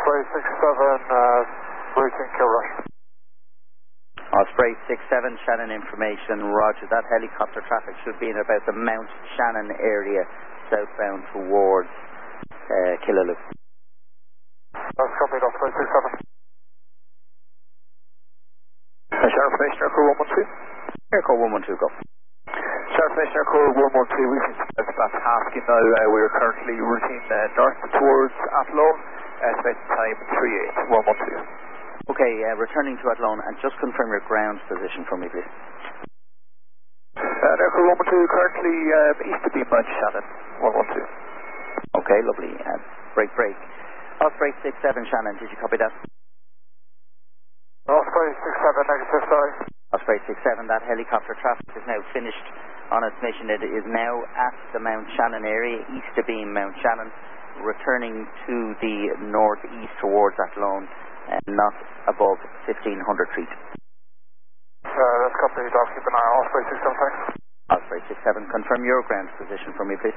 Osprey 67, routing Kilrush. Osprey 67, Shannon information, roger. That helicopter traffic should be in about the Mount Shannon area, southbound towards Killaloe. That's copied, Osprey 67. Sheriff Station Airco 112. Airco 112, go. Sheriff Station Airco 112, we can about Haskell now. We are currently routing north towards Athlone. Estimated time 38, 112. Okay, returning to Athlone, and just confirm your ground position for me, please. Airco 112, currently east of Beam Mount Shannon, 112. Okay, lovely. Break. Osprey 67, Shannon, did you copy that? Osprey 67, negative, sorry. Osprey 67, that helicopter traffic is now finished on its mission. It is now at the Mount Shannon area, east of Beam Mount Shannon, returning to the northeast towards Athlone, and not above 1,500 feet. That's copied, I'll keep an eye on Osprey 67, thanks. Osprey 67, confirm your ground position for me, please.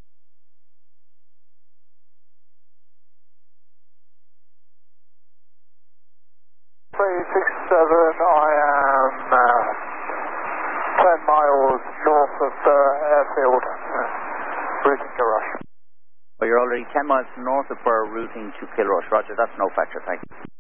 Osprey 67, I am 10 miles north of the airfield, routing Kilrush. Well, you're already 10 miles north of Burr, routing to Kilrush. Roger, that's no factor, thanks.